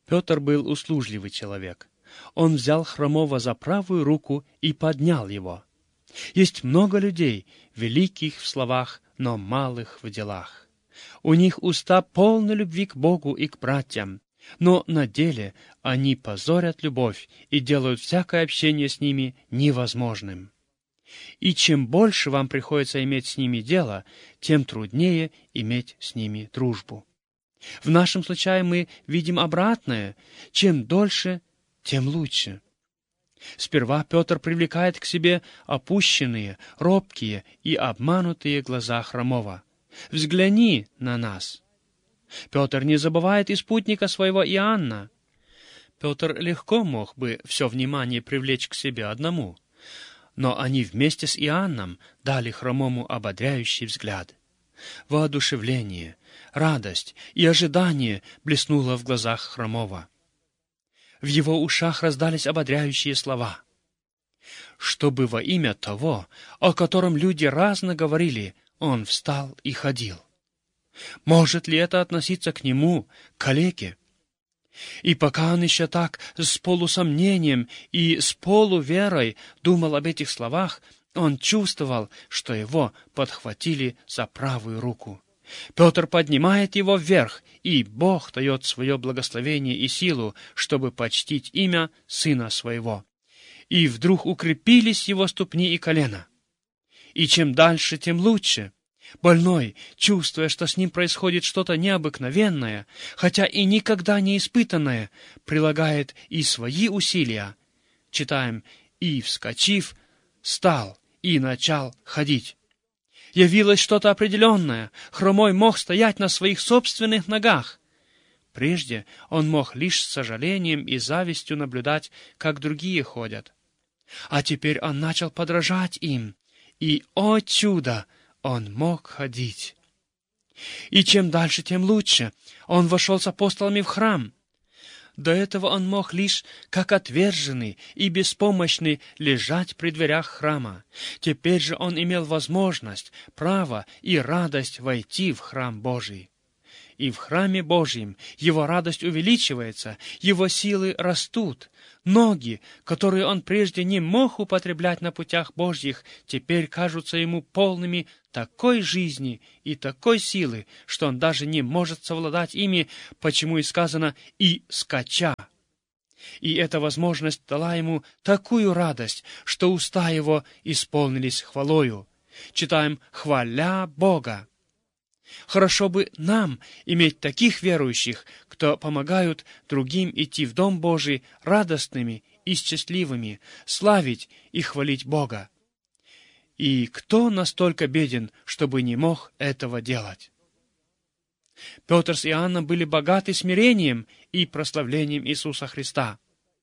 Петр был услужливый человек. Он взял хромого за правую руку и поднял его. Есть много людей, великих в словах, но малых в делах. У них уста полны любви к Богу и к братьям, но на деле они позорят любовь и делают всякое общение с ними невозможным. И чем больше вам приходится иметь с ними дело, тем труднее иметь с ними дружбу. В нашем случае мы видим обратное. Чем дольше, тем лучше. Сперва Петр привлекает к себе опущенные, робкие и обманутые глаза хромого. «Взгляни на нас». Петр не забывает и спутника своего Иоанна. Петр легко мог бы все внимание привлечь к себе одному, но они вместе с Иоанном дали хромому ободряющий взгляд. Воодушевление, радость и ожидание блеснуло в глазах хромого. В его ушах раздались ободряющие слова. Чтобы во имя того, о котором люди разно говорили, он встал и ходил. Может ли это относиться к нему, калеке? И пока он еще так с полусомнением и с полуверой думал об этих словах, он чувствовал, что его подхватили за правую руку. Петр поднимает его вверх, и Бог дает свое благословение и силу, чтобы почтить имя Сына Своего. И вдруг укрепились его ступни и колена. И чем дальше, тем лучше. Больной, чувствуя, что с ним происходит что-то необыкновенное, хотя и никогда не испытанное, прилагает и свои усилия. Читаем: «И, вскочив, встал и начал ходить». Явилось что-то определенное. Хромой мог стоять на своих собственных ногах. Прежде он мог лишь с сожалением и завистью наблюдать, как другие ходят. А теперь он начал подражать им, и, о чудо, он мог ходить. И чем дальше, тем лучше. Он вошел с апостолами в храм. До этого он мог лишь, как отверженный и беспомощный, лежать при дверях храма. Теперь же он имел возможность, право и радость войти в храм Божий. И в храме Божьем его радость увеличивается, его силы растут. Ноги, которые он прежде не мог употреблять на путях Божьих, теперь кажутся ему полными такой жизни и такой силы, что он даже не может совладать ими, почему и сказано «и скача». И эта возможность дала ему такую радость, что уста его исполнились хвалою. Читаем: «хваля Бога». Хорошо бы нам иметь таких верующих, кто помогают другим идти в Дом Божий радостными и счастливыми, славить и хвалить Бога. И кто настолько беден, чтобы не мог этого делать? Петр с Иоанном были богаты смирением и прославлением Иисуса Христа.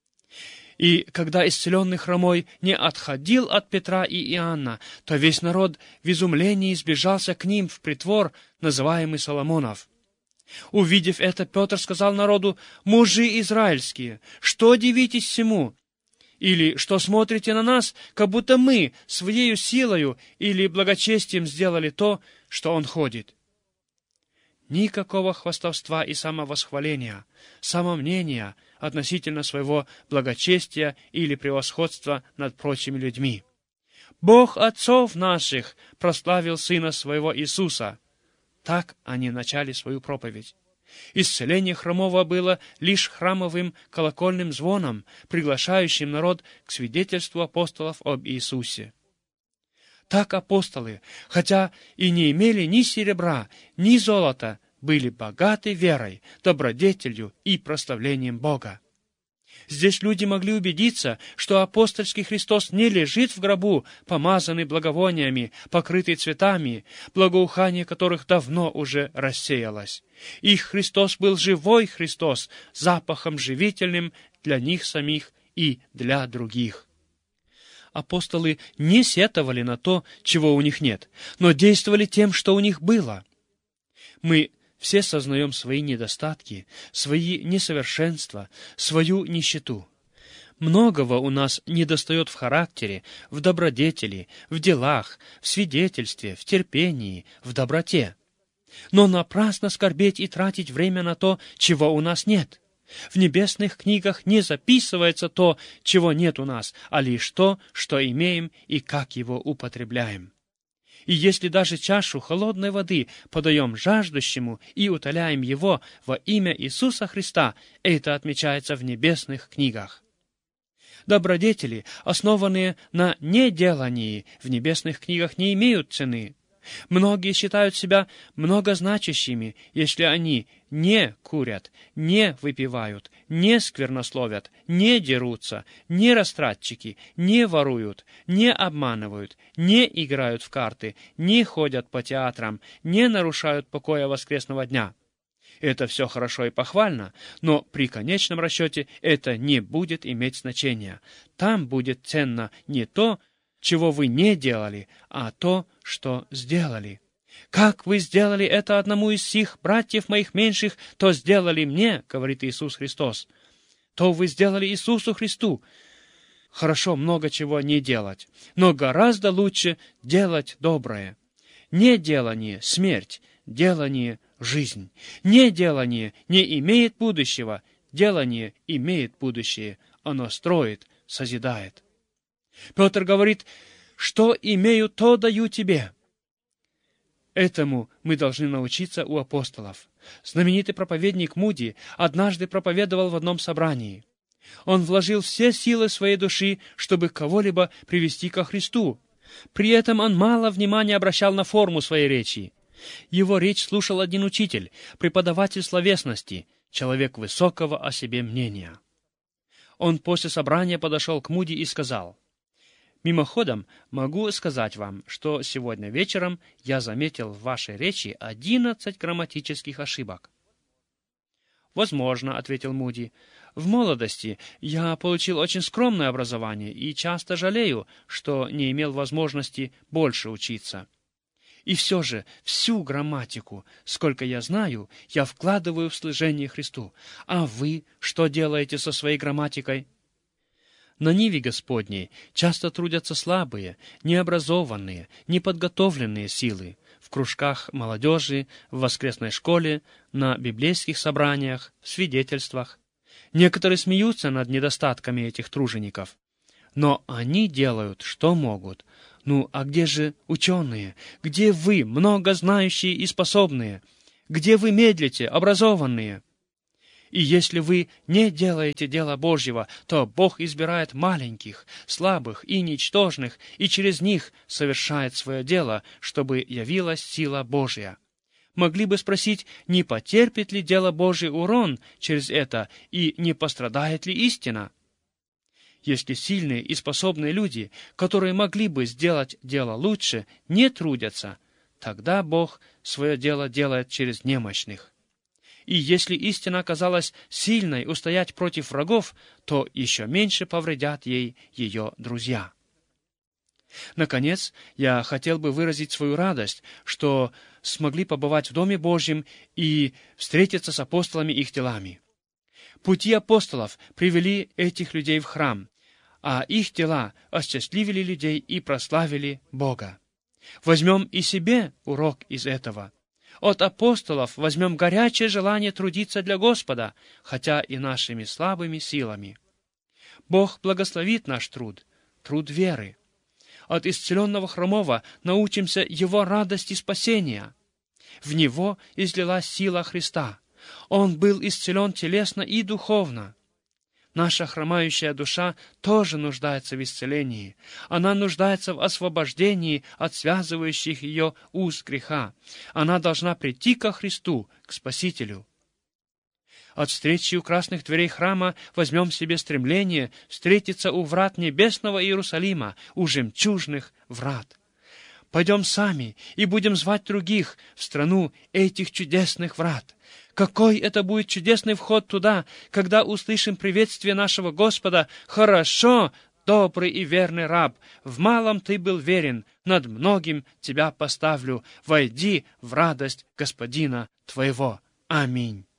И когда исцеленный хромой не отходил от Петра и Иоанна, то весь народ в изумлении сбежался к ним в притвор, называемый Соломонов. Увидев это, Петр сказал народу: «Мужи израильские, что дивитесь всему? Или что смотрите на нас, как будто мы своею силою или благочестием сделали то, что он ходит?» Никакого хвастовства и самовосхваления, самомнения относительно своего благочестия или превосходства над прочими людьми. «Бог отцов наших прославил Сына Своего Иисуса». Так они начали свою проповедь. Исцеление хромого было лишь храмовым колокольным звоном, приглашающим народ к свидетельству апостолов об Иисусе. Так апостолы, хотя и не имели ни серебра, ни золота, были богаты верой, добродетелью и прославлением Бога. Здесь люди могли убедиться, что апостольский Христос не лежит в гробу, помазанный благовониями, покрытый цветами, благоухание которых давно уже рассеялось. Их Христос был живой Христос, запахом живительным для них самих и для других. Апостолы не сетовали на то, чего у них нет, но действовали тем, что у них было. Мы все сознаем свои недостатки, свои несовершенства, свою нищету. Многого у нас недостает в характере, в добродетели, в делах, в свидетельстве, в терпении, в доброте. Но напрасно скорбеть и тратить время на то, чего у нас нет. В небесных книгах не записывается то, чего нет у нас, а лишь то, что имеем и как его употребляем. И если даже чашу холодной воды подаем жаждущему и утоляем его во имя Иисуса Христа, это отмечается в небесных книгах. Добродетели, основанные на неделании, в небесных книгах не имеют цены. Многие считают себя многозначащими, если они не курят, не выпивают, не сквернословят, не дерутся, не растратчики, не воруют, не обманывают, не играют в карты, не ходят по театрам, не нарушают покоя воскресного дня. Это все хорошо и похвально, но при конечном расчете это не будет иметь значения. Там будет ценно не то, чего вы не делали, а то, что сделали. «Как вы сделали это одному из сих братьев моих меньших, то сделали мне, — говорит Иисус Христос, — то вы сделали Иисусу Христу». Хорошо много чего не делать, но гораздо лучше делать доброе. Неделание — смерть, делание — жизнь. Неделание не имеет будущего, делание имеет будущее. Оно строит, созидает. Петр говорит: «Что имею, то даю тебе». Этому мы должны научиться у апостолов. Знаменитый проповедник Муди однажды проповедовал в одном собрании. Он вложил все силы своей души, чтобы кого-либо привести ко Христу. При этом он мало внимания обращал на форму своей речи. Его речь слушал один учитель, преподаватель словесности, человек высокого о себе мнения. Он после собрания подошел к Муди и сказал: «Мимоходом могу сказать вам, что сегодня вечером я заметил в вашей речи 11 грамматических ошибок». «Возможно, — ответил Муди, — в молодости я получил очень скромное образование и часто жалею, что не имел возможности больше учиться. И все же всю грамматику, сколько я знаю, я вкладываю в служение Христу. А вы что делаете со своей грамматикой?» На ниве Господней часто трудятся слабые, необразованные, неподготовленные силы в кружках молодежи, в воскресной школе, на библейских собраниях, в свидетельствах. Некоторые смеются над недостатками этих тружеников. Но они делают, что могут. Ну, а где же ученые? Где вы, многознающие и способные? Где вы медлите, образованные? И если вы не делаете дела Божьего, то Бог избирает маленьких, слабых и ничтожных, и через них совершает свое дело, чтобы явилась сила Божья. Могли бы спросить, не потерпит ли дело Божие урон через это, и не пострадает ли истина? Если сильные и способные люди, которые могли бы сделать дело лучше, не трудятся, тогда Бог свое дело делает через немощных. И если истина оказалась сильной устоять против врагов, то еще меньше повредят ей ее друзья. Наконец, я хотел бы выразить свою радость, что смогли побывать в Доме Божьем и встретиться с апостолами их делами. Пути апостолов привели этих людей в храм, а их дела осчастливили людей и прославили Бога. Возьмем и себе урок из этого. От апостолов возьмем горячее желание трудиться для Господа, хотя и нашими слабыми силами. Бог благословит наш труд, труд веры. От исцеленного хромого научимся его радости спасения. В него излилась сила Христа. Он был исцелен телесно и духовно. Наша хромающая душа тоже нуждается в исцелении. Она нуждается в освобождении от связывающих ее уз греха. Она должна прийти ко Христу, к Спасителю. От встречи у красных дверей храма возьмем себе стремление встретиться у врат небесного Иерусалима, у жемчужных врат. Пойдем сами и будем звать других в страну этих чудесных врат. Какой это будет чудесный вход туда, когда услышим приветствие нашего Господа: «Хорошо, добрый и верный раб, в малом ты был верен, над многим тебя поставлю, войди в радость Господина твоего». Аминь.